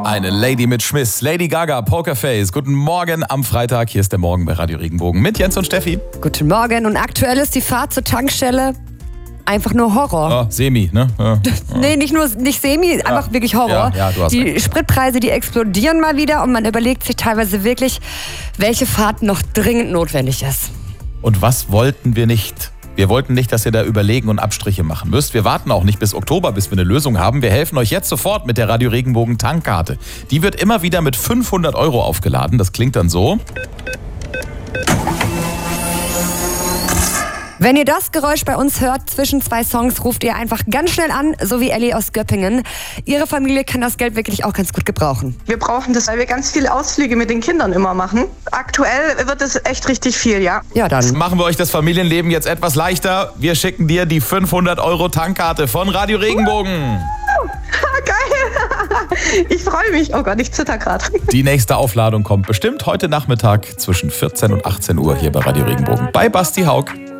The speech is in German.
Eine Lady mit Schmiss, Lady Gaga, Pokerface. Guten Morgen am Freitag. Hier ist der Morgen bei Radio Regenbogen mit Jens und Steffi. Guten Morgen. Und aktuell ist die Fahrt zur Tankstelle einfach nur Horror. Oh, semi, ne? Ja. Nee, nicht semi, einfach wirklich Horror. Ja, du hast die recht. Spritpreise, die explodieren mal wieder und man überlegt sich teilweise wirklich, welche Fahrt noch dringend notwendig ist. Und was wollten wir nicht? Wir wollten nicht, dass ihr da überlegen und Abstriche machen müsst. Wir warten auch nicht bis Oktober, bis wir eine Lösung haben. Wir helfen euch jetzt sofort mit der Radio Regenbogen Tankkarte. Die wird immer wieder mit 500 € aufgeladen. Das klingt dann so. Wenn ihr das Geräusch bei uns hört, zwischen 2 Songs, ruft ihr einfach ganz schnell an, so wie Ellie aus Göppingen. Ihre Familie kann das Geld wirklich auch ganz gut gebrauchen. Wir brauchen das, weil wir ganz viele Ausflüge mit den Kindern immer machen. Aktuell wird es echt richtig viel, ja. Ja, dann. Machen wir euch das Familienleben jetzt etwas leichter. Wir schicken dir die 500 € Tankkarte von Radio Regenbogen. Geil! Ich freue mich. Oh Gott, ich zitter gerade. Die nächste Aufladung kommt bestimmt heute Nachmittag zwischen 14 und 18 Uhr hier bei Radio Regenbogen. Bei Basti Haug.